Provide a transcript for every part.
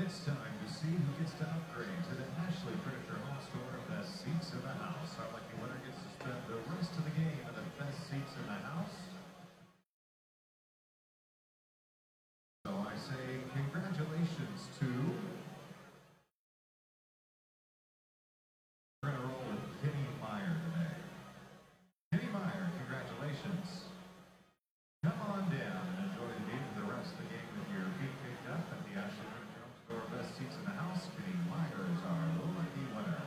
It's time to see who gets to upgrade to the Ashley Furniture Home Store Best Seats in the House. Our lucky winner gets to spend the rest of the game in the best seats in the house. So I say congratulations to... We're going to roll with Kenny Meyer today. Kenny Meyer, congratulations. Come on down and enjoy the game for the rest of the game with your feet kicked up at the Ashley Furniture Home Store Best Seats in the House. Kenny Meyer is our lucky winner.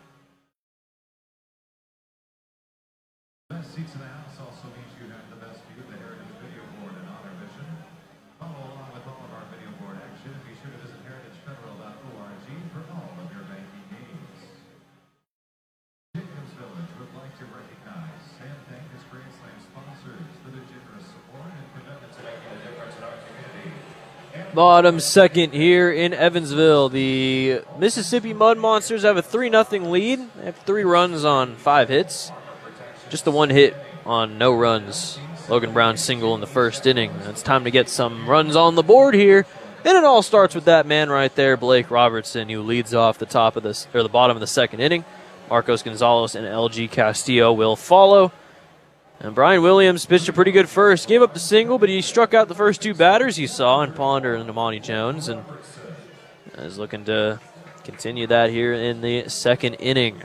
Best seats in the house also means you have the best view of the Heritage Video Board and Honor Vision. Follow along with all of our video board action and be sure to visit heritagefederal.org for all of your banking needs. Jacobs Village would like to recognize and thank its Grand Slam sponsors for their generous support and commitment to making a difference in our community. Bottom second here in Evansville. The Mississippi Mud Monsters have a 3-0 lead. They have 3 runs on 5 hits. Just the 1 hit on no runs. Logan Brown single in the first inning. It's time to get some runs on the board here. And it all starts with that man right there, Blake Robertson, who leads off the bottom of the second inning. Marcos Gonzalez and LG Castillo will follow. And Brian Williams pitched a pretty good first. Gave up the single, but he struck out the first 2 batters you saw in Ponder and Amani Jones. And is looking to continue that here in the second inning.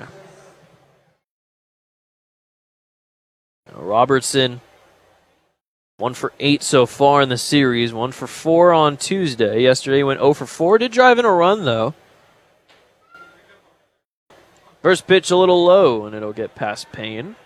Robertson, 1 for 8 so far in the series. 1 for 4 on Tuesday. Yesterday he went 0 for 4. Did drive in a run, though. First pitch a little low, and it'll get past Payne.